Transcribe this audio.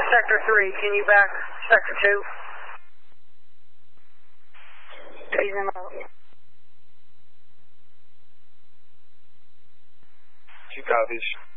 Sector 3, can you back Sector 2? Phase him out. 2 copies.